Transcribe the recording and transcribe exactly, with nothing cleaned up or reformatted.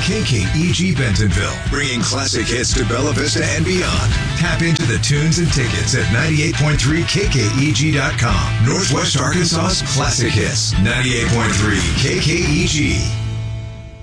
K K E G Bentonville, bringing classic hits to Bella Vista and beyond. Tap into the tunes and tickets at ninety-eight point three K K E G dot com. Northwest Arkansas's classic hits, ninety-eight point three K K E G.